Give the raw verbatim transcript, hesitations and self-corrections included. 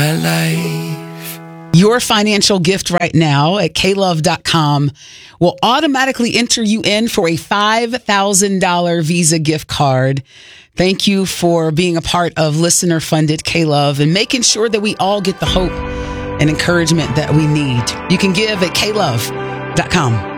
My life. Your financial gift right now at k love dot com will automatically enter you in for a five thousand dollars Visa gift card. Thank you for being a part of listener-funded K-Love and making sure that we all get the hope and encouragement that we need. You can give at k love dot com.